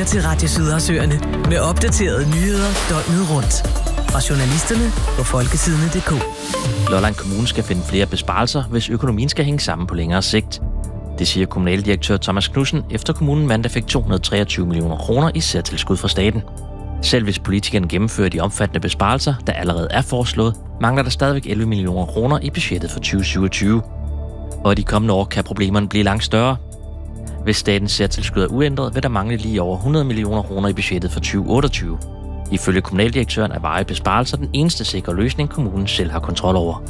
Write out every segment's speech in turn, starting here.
lytter til Radio Sydersøerne med opdaterede nyheder døgnet rundt. Fra journalisterne på folketidene.dk. Lolland Kommune skal finde flere besparelser, hvis økonomien skal hænge sammen på længere sigt. Det siger kommunaldirektør Thomas Knudsen, efter kommunen mandag fik 223 millioner kroner i særtilskud fra staten. Selv hvis politikerne gennemfører de omfattende besparelser, der allerede er foreslået, mangler der stadigvæk 11 millioner kroner i budgettet for 2027. Og i de kommende år kan problemerne blive langt større. Hvis statens særtilskud er uændret, vil der mangle lige over 100 millioner kroner i budgettet for 2028. Ifølge kommunaldirektøren er varige besparelser den eneste sikre løsning, kommunen selv har kontrol over.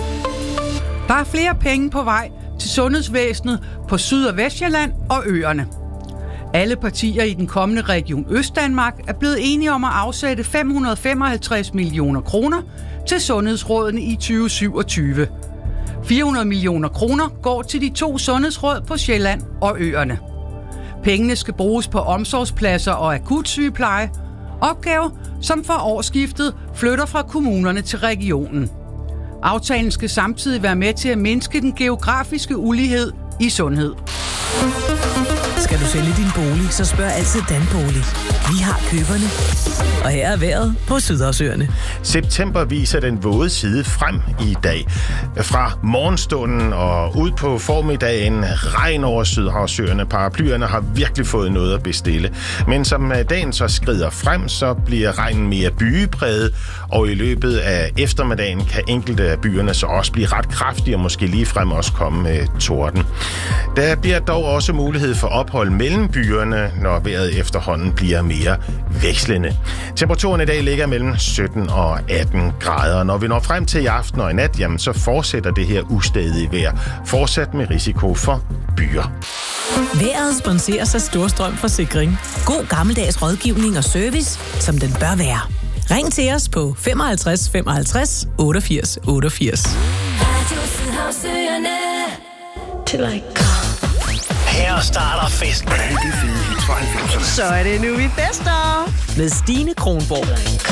Der er flere penge på vej til sundhedsvæsenet på Syd- og Vestjylland og øerne. Alle partier i den kommende Region Østdanmark er blevet enige om at afsætte 555 millioner kroner til sundhedsrådene i 2027. 400 millioner kroner går til de 2 sundhedsråd på Sjælland og øerne. Pengene skal bruges på omsorgspladser og akutsygepleje, opgaver som for årsskiftet flytter fra kommunerne til regionen. Aftalen skal samtidig være med til at mindske den geografiske ulighed i sundhed. Skal du sælge din bolig, så spørg altid Danbolig. Vi har køberne. Og her er vejret på Sydersøerne. September viser den våde side frem i dag. Fra morgenstunden og ud på formiddagen, regn over Sydhavsøerne. Paraplyerne har virkelig fået noget at bestille. Men som dagen så skrider frem, så bliver regnen mere byepræget, og i løbet af eftermiddagen kan enkelte af byerne så også blive ret kraftige og måske ligefrem også komme med torden. Der bliver dog også mulighed for ophold mellem byerne, når vejret efterhånden bliver mere vekslende. Temperaturen i dag ligger mellem 17 og 18 grader. Når vi når frem til i aften og i nat, jamen, så fortsætter det her ustadige vejr. Fortsat med risiko for byer. Vejret sponseres af Storstrøm Forsikring. God gammeldags rådgivning og service, som den bør være. Ring til os på 55 55 88 88. Her starter festen. Det fede hit fra 90'erne. Så er det nu, vi fester med Stine Kronborg.